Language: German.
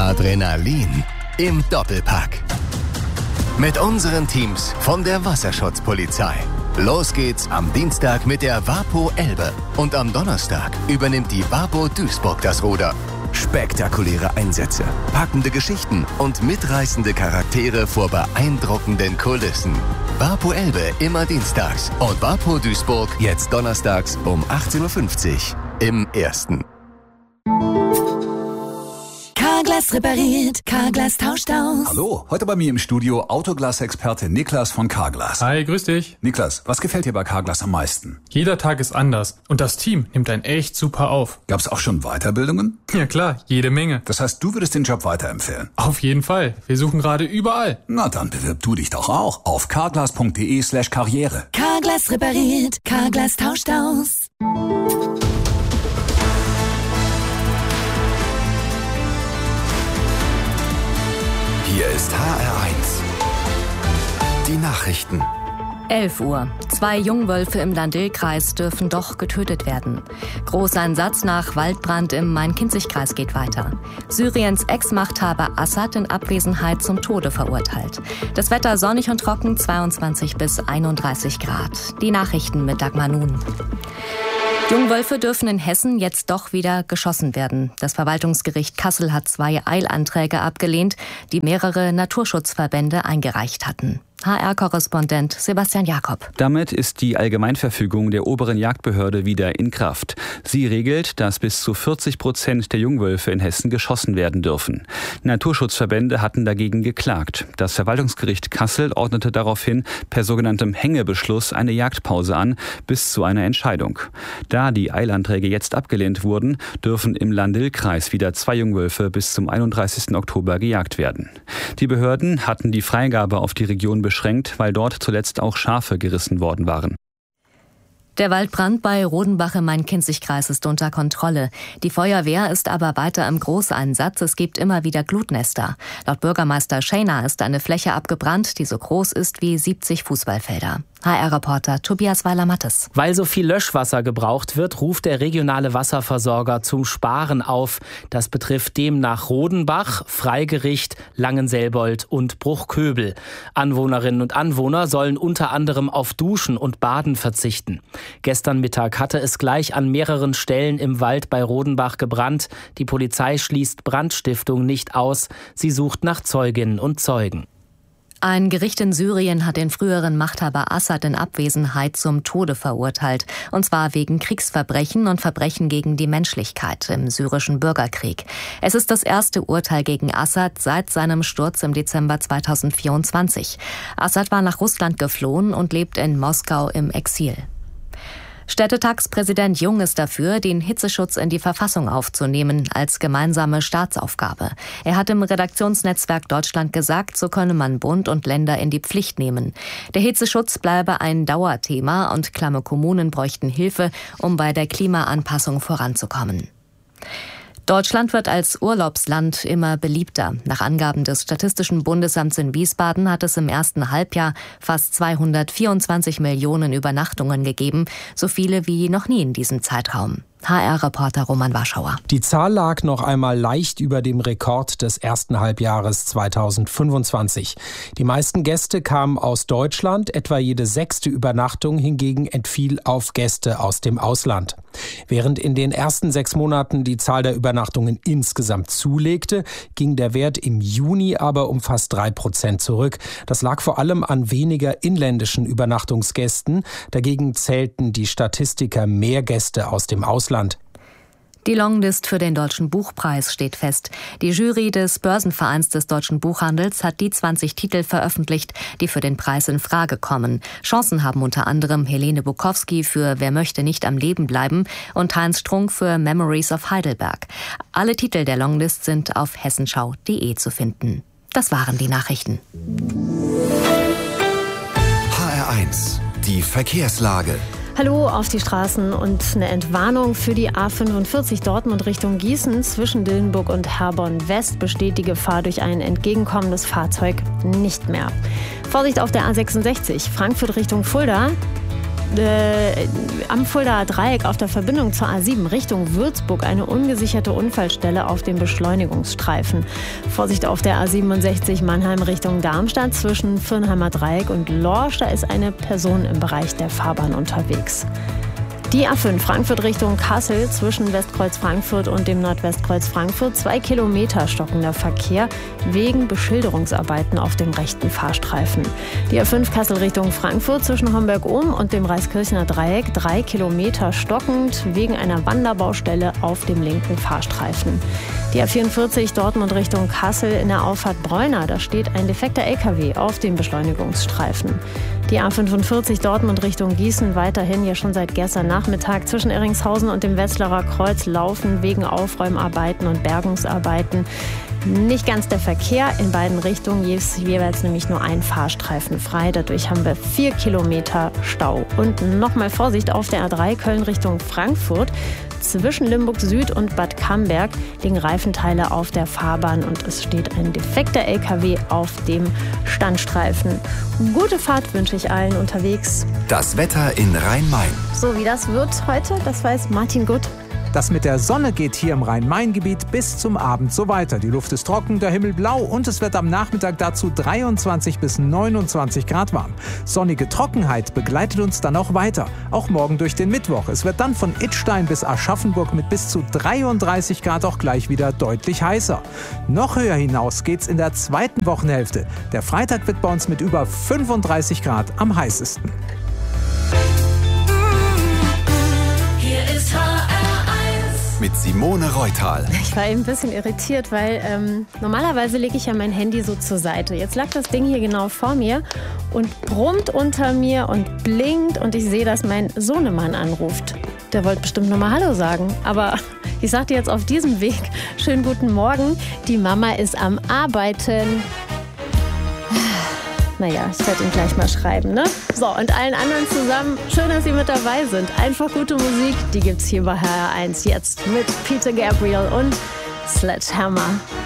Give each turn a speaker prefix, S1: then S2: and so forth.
S1: Adrenalin im Doppelpack. Mit unseren Teams von der Wasserschutzpolizei. Los geht's am Dienstag mit der Wapo Elbe. Und am Donnerstag übernimmt die Wapo Duisburg das Ruder. Spektakuläre Einsätze, packende Geschichten und mitreißende Charaktere vor beeindruckenden Kulissen. Wapo Elbe immer dienstags und Wapo Duisburg jetzt donnerstags um 18.50 Uhr im Ersten.
S2: Carglass repariert, Carglass tauscht aus.
S3: Hallo, heute bei mir im Studio Autoglas-Experte Niklas von Carglass.
S4: Hi, grüß dich.
S3: Niklas, was gefällt dir bei Carglass am meisten?
S4: Jeder Tag ist anders und das Team nimmt einen echt super auf.
S3: Gab's auch schon Weiterbildungen?
S4: Ja klar, jede Menge.
S3: Das heißt, du würdest den Job weiterempfehlen?
S4: Auf jeden Fall, wir suchen gerade überall.
S3: Na dann bewirb du dich doch auch auf carglass.de/karriere.
S2: Carglass repariert, Carglass tauscht aus.
S1: Hier ist HR1. Die Nachrichten.
S5: 11 Uhr. 2 Jungwölfe im Lahn-Dill-Kreis dürfen doch getötet werden. Großeinsatz nach Waldbrand im Main-Kinzig-Kreis geht weiter. Syriens Ex-Machthaber Assad in Abwesenheit zum Tode verurteilt. Das Wetter sonnig und trocken, 22 bis 31 Grad. Die Nachrichten mit Dagmar Nun. Jungwölfe dürfen in Hessen jetzt doch wieder geschossen werden. Das Verwaltungsgericht Kassel hat 2 Eilanträge abgelehnt, die mehrere Naturschutzverbände eingereicht hatten. HR-Korrespondent Sebastian Jakob.
S6: Damit ist die Allgemeinverfügung der oberen Jagdbehörde wieder in Kraft. Sie regelt, dass bis zu 40% der Jungwölfe in Hessen geschossen werden dürfen. Naturschutzverbände hatten dagegen geklagt. Das Verwaltungsgericht Kassel ordnete daraufhin per sogenanntem Hängebeschluss eine Jagdpause an, bis zu einer Entscheidung. Da die Eilanträge jetzt abgelehnt wurden, dürfen im Lahn-Dill-Kreis wieder 2 Jungwölfe bis zum 31. Oktober gejagt werden. Die Behörden hatten die Freigabe auf die Region beschränkt, weil dort zuletzt auch Schafe gerissen worden waren.
S5: Der Waldbrand bei Rodenbach im Main-Kinzig-Kreis ist unter Kontrolle. Die Feuerwehr ist aber weiter im Großeinsatz. Es gibt immer wieder Glutnester. Laut Bürgermeister Schäner ist eine Fläche abgebrannt, die so groß ist wie 70 Fußballfelder. HR-Reporter Tobias Weiler-Mattes.
S7: Weil so viel Löschwasser gebraucht wird, ruft der regionale Wasserversorger zum Sparen auf. Das betrifft demnach Rodenbach, Freigericht, Langenselbold und Bruchköbel. Anwohnerinnen und Anwohner sollen unter anderem auf Duschen und Baden verzichten. Gestern Mittag hatte es gleich an mehreren Stellen im Wald bei Rodenbach gebrannt. Die Polizei schließt Brandstiftung nicht aus. Sie sucht nach Zeuginnen und Zeugen.
S5: Ein Gericht in Syrien hat den früheren Machthaber Assad in Abwesenheit zum Tode verurteilt. Und zwar wegen Kriegsverbrechen und Verbrechen gegen die Menschlichkeit im syrischen Bürgerkrieg. Es ist das erste Urteil gegen Assad seit seinem Sturz im Dezember 2024. Assad war nach Russland geflohen und lebt in Moskau im Exil. Städtetagspräsident Jung ist dafür, den Hitzeschutz in die Verfassung aufzunehmen als gemeinsame Staatsaufgabe. Er hat im Redaktionsnetzwerk Deutschland gesagt, so könne man Bund und Länder in die Pflicht nehmen. Der Hitzeschutz bleibe ein Dauerthema und klamme Kommunen bräuchten Hilfe, um bei der Klimaanpassung voranzukommen. Deutschland wird als Urlaubsland immer beliebter. Nach Angaben des Statistischen Bundesamts in Wiesbaden hat es im ersten Halbjahr fast 224 Millionen Übernachtungen gegeben, so viele wie noch nie in diesem Zeitraum. HR-Reporter Roman Warschauer.
S8: Die Zahl lag noch einmal leicht über dem Rekord des ersten Halbjahres 2025. Die meisten Gäste kamen aus Deutschland, etwa jede 6. Übernachtung hingegen entfiel auf Gäste aus dem Ausland. Während in den ersten 6 Monaten die Zahl der Übernachtungen insgesamt zulegte, ging der Wert im Juni aber um fast 3% zurück. Das lag vor allem an weniger inländischen Übernachtungsgästen. Dagegen zählten die Statistiker mehr Gäste aus dem Ausland.
S5: Die Longlist für den Deutschen Buchpreis steht fest. Die Jury des Börsenvereins des deutschen Buchhandels hat die 20 Titel veröffentlicht, die für den Preis in Frage kommen. Chancen haben unter anderem Helene Bukowski für Wer möchte nicht am Leben bleiben und Heinz Strunk für Memories of Heidelberg. Alle Titel der Longlist sind auf hessenschau.de zu finden. Das waren die Nachrichten.
S1: HR1, die Verkehrslage.
S9: Hallo auf die Straßen und eine Entwarnung für die A45 Dortmund Richtung Gießen. Zwischen Dillenburg und Herborn West besteht die Gefahr durch ein entgegenkommendes Fahrzeug nicht mehr. Vorsicht auf der A66 Frankfurt Richtung Fulda. am Fuldaer Dreieck auf der Verbindung zur A7 Richtung Würzburg eine ungesicherte Unfallstelle auf dem Beschleunigungsstreifen. Vorsicht auf der A67 Mannheim Richtung Darmstadt zwischen Fürnheimer Dreieck und Lorsch. Da ist eine Person im Bereich der Fahrbahn unterwegs. Die A5 Frankfurt Richtung Kassel zwischen Westkreuz Frankfurt und dem Nordwestkreuz Frankfurt 2 Kilometer stockender Verkehr wegen Beschilderungsarbeiten auf dem rechten Fahrstreifen. Die A5 Kassel Richtung Frankfurt zwischen Homberg-Ohm und dem Reiskirchener Dreieck 3 Kilometer stockend wegen einer Wanderbaustelle auf dem linken Fahrstreifen. Die A44 Dortmund Richtung Kassel in der Auffahrt Bräuner, da steht ein defekter LKW auf dem Beschleunigungsstreifen. Die A45 Dortmund Richtung Gießen weiterhin ja schon seit gestern Nachmittag zwischen Erringshausen und dem Wetzlarer Kreuz laufen wegen Aufräumarbeiten und Bergungsarbeiten nicht ganz der Verkehr in beiden Richtungen, jeweils nämlich nur ein Fahrstreifen frei. Dadurch haben wir 4 Kilometer Stau. Und nochmal Vorsicht auf der A3 Köln Richtung Frankfurt. Zwischen Limburg Süd und Bad Camberg liegen Reifenteile auf der Fahrbahn und es steht ein defekter LKW auf dem Standstreifen. Gute Fahrt wünsche ich allen unterwegs.
S1: Das Wetter in Rhein-Main.
S9: So wie das wird heute, das weiß Martin Gutt.
S10: Das mit der Sonne geht hier im Rhein-Main-Gebiet bis zum Abend so weiter. Die Luft ist trocken, der Himmel blau und es wird am Nachmittag dazu 23 bis 29 Grad warm. Sonnige Trockenheit begleitet uns dann auch weiter, auch morgen durch den Mittwoch. Es wird dann von Idstein bis Aschaffenburg mit bis zu 33 Grad auch gleich wieder deutlich heißer. Noch höher hinaus geht's in der zweiten Wochenhälfte. Der Freitag wird bei uns mit über 35 Grad am heißesten.
S1: Mit Simone Reutal.
S9: Ich war ein bisschen irritiert, weil normalerweise lege ich ja mein Handy so zur Seite. Jetzt lag das Ding hier genau vor mir und brummt unter mir und blinkt und ich sehe, dass mein Sohnemann anruft. Der wollte bestimmt nochmal Hallo sagen, aber ich sagte jetzt auf diesem Weg, schönen guten Morgen, die Mama ist am Arbeiten. Naja, ich werde ihn gleich mal schreiben, ne? So, und allen anderen zusammen, schön, dass Sie mit dabei sind. Einfach gute Musik, die gibt's hier bei HR1 jetzt mit Peter Gabriel und Sledgehammer.